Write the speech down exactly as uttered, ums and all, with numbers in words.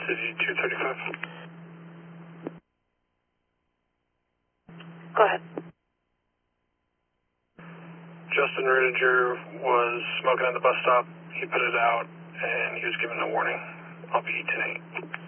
City two thirty-five. Go ahead. Justin Rudiger was smoking at the bus stop. He put it out, and he was given a warning. I'll be ten eight.